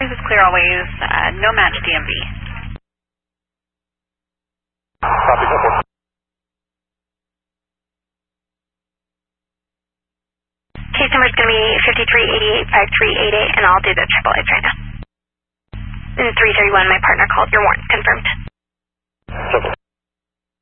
this is Clear Always, no match DMV. Copy, Case number is going to be 53885388, and I'll do the triple A's right now. And 331, my partner called your warrant confirmed.